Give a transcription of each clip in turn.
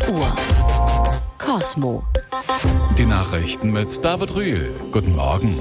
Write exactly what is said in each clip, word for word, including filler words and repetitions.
Uhr. Kosmo. Die Nachrichten mit David Rühl. Guten Morgen.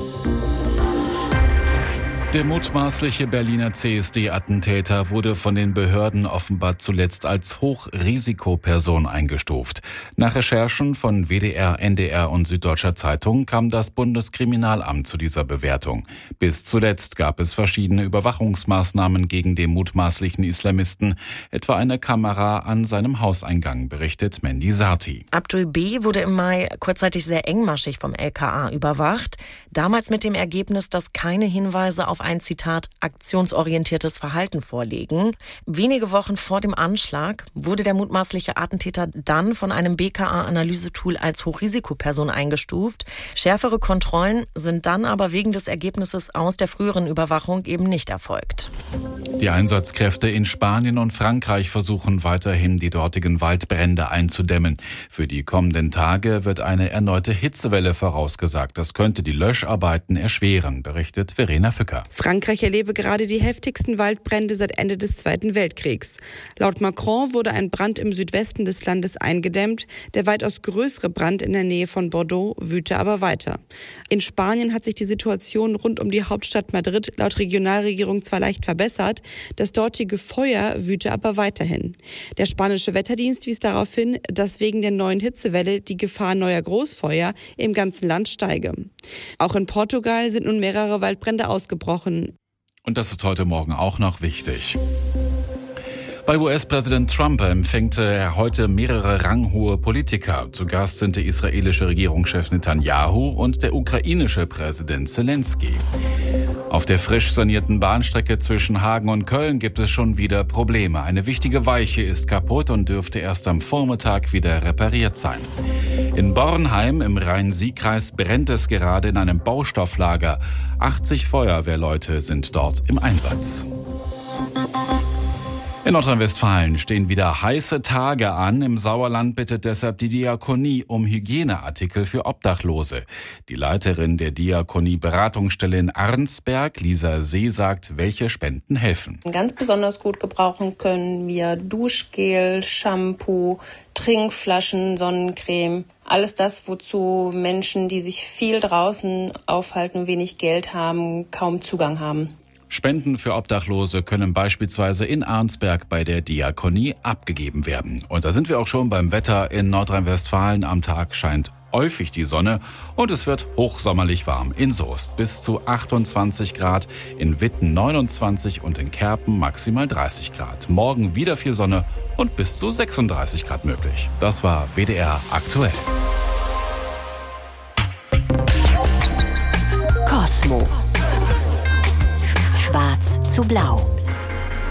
Der mutmaßliche Berliner C S D-Attentäter wurde von den Behörden offenbar zuletzt als Hochrisikoperson eingestuft. Nach Recherchen von W D R, N D R und Süddeutscher Zeitung kam das Bundeskriminalamt zu dieser Bewertung. Bis zuletzt gab es verschiedene Überwachungsmaßnahmen gegen den mutmaßlichen Islamisten, etwa eine Kamera an seinem Hauseingang, berichtet Mandy Sarti. Abdul B. wurde im Mai kurzzeitig sehr engmaschig vom L K A überwacht. Damals mit dem Ergebnis, dass keine Hinweise auf ein, Zitat, aktionsorientiertes Verhalten vorliegen. Wenige Wochen vor dem Anschlag wurde der mutmaßliche Attentäter dann von einem B K A-Analysetool als Hochrisikoperson eingestuft. Schärfere Kontrollen sind dann aber wegen des Ergebnisses aus der früheren Überwachung eben nicht erfolgt. Die Einsatzkräfte in Spanien und Frankreich versuchen weiterhin, die dortigen Waldbrände einzudämmen. Für die kommenden Tage wird eine erneute Hitzewelle vorausgesagt. Das könnte die Löscharbeiten erschweren, berichtet Verena Fücker. Frankreich erlebe gerade die heftigsten Waldbrände seit Ende des Zweiten Weltkriegs. Laut Macron wurde ein Brand im Südwesten des Landes eingedämmt. Der weitaus größere Brand in der Nähe von Bordeaux wüte aber weiter. In Spanien hat sich die Situation rund um die Hauptstadt Madrid laut Regionalregierung zwar leicht verbessert, das dortige Feuer wüte aber weiterhin. Der spanische Wetterdienst wies darauf hin, dass wegen der neuen Hitzewelle die Gefahr neuer Großfeuer im ganzen Land steige. Auch in Portugal sind nun mehrere Waldbrände ausgebrochen. Und das ist heute Morgen auch noch wichtig. Bei U S-Präsident Trump empfängt er heute mehrere ranghohe Politiker. Zu Gast sind der israelische Regierungschef Netanyahu und der ukrainische Präsident Zelensky. Auf der frisch sanierten Bahnstrecke zwischen Hagen und Köln gibt es schon wieder Probleme. Eine wichtige Weiche ist kaputt und dürfte erst am Vormittag wieder repariert sein. In Bornheim im Rhein-Sieg-Kreis brennt es gerade in einem Baustofflager. achtzig Feuerwehrleute sind dort im Einsatz. In Nordrhein-Westfalen stehen wieder heiße Tage an. Im Sauerland bittet deshalb die Diakonie um Hygieneartikel für Obdachlose. Die Leiterin der Diakonie-Beratungsstelle in Arnsberg, Lisa See, sagt, welche Spenden helfen. Ganz besonders gut gebrauchen können wir Duschgel, Shampoo, Trinkflaschen, Sonnencreme. Alles das, wozu Menschen, die sich viel draußen aufhalten, wenig Geld haben, kaum Zugang haben. Spenden für Obdachlose können beispielsweise in Arnsberg bei der Diakonie abgegeben werden. Und da sind wir auch schon beim Wetter in Nordrhein-Westfalen. Am Tag scheint häufig die Sonne und es wird hochsommerlich warm. In Soest bis zu achtundzwanzig Grad, in Witten neunundzwanzig und in Kerpen maximal dreißig Grad. Morgen wieder viel Sonne und bis zu sechsunddreißig Grad möglich. Das war W D R aktuell. Kosmo. Schwarz zu blau.